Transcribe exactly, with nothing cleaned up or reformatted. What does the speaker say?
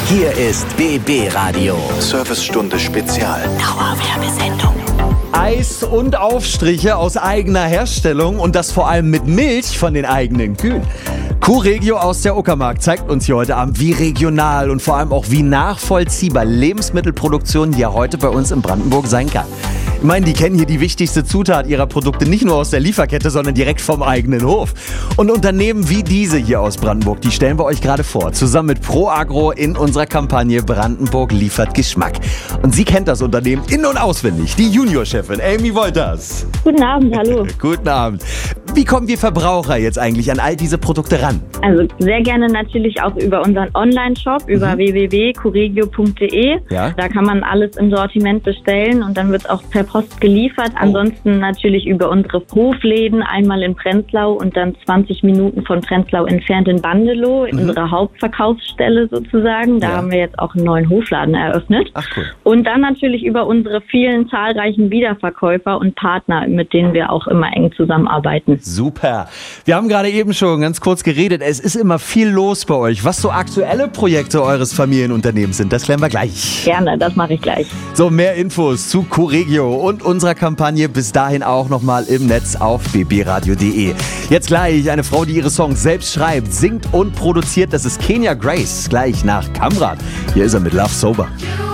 Hier ist B B Radio. Servicestunde Spezial. Dauerwerbesendung. Eis und Aufstriche aus eigener Herstellung und das vor allem mit Milch von den eigenen Kühen. Kuhregio aus der Uckermark zeigt uns hier heute Abend, wie regional und vor allem auch wie nachvollziehbar Lebensmittelproduktion hier heute bei uns in Brandenburg sein kann. Ich meine, die kennen hier die wichtigste Zutat ihrer Produkte nicht nur aus der Lieferkette, sondern direkt vom eigenen Hof. Und Unternehmen wie diese hier aus Brandenburg, die stellen wir euch gerade vor, zusammen mit ProAgro in unserer Kampagne Brandenburg liefert Geschmack. Und sie kennt das Unternehmen in- und auswendig, die Juniorchefin Amy Wolters. Guten Abend, hallo. Guten Abend. Wie kommen wir Verbraucher jetzt eigentlich an all diese Produkte ran? Also sehr gerne natürlich auch über unseren Online-Shop, über Mhm. w w w punkt kuregio punkt d e. Ja. Da kann man alles im Sortiment bestellen und dann wird es auch per Post geliefert. Oh. Ansonsten natürlich über unsere Hofläden, einmal in Prenzlau und dann zwanzig Minuten von Prenzlau entfernt in Bandelow, in Mhm. unserer Hauptverkaufsstelle sozusagen. Da Ja. haben wir jetzt auch einen neuen Hofladen eröffnet. Ach cool. Und dann natürlich über unsere vielen zahlreichen Wiederverkäufer und Partner, mit denen wir auch immer eng zusammenarbeiten. Super. Wir haben gerade eben schon ganz kurz geredet. Es ist immer viel los bei euch. Was so aktuelle Projekte eures Familienunternehmens sind, das klären wir gleich. Gerne, das mache ich gleich. So, mehr Infos zu Kuregio und unserer Kampagne bis dahin auch nochmal im Netz auf b b radio punkt d e. Jetzt gleich eine Frau, die ihre Songs selbst schreibt, singt und produziert. Das ist Kenya Grace, gleich nach Kamrat. Hier ist er mit Love Sober.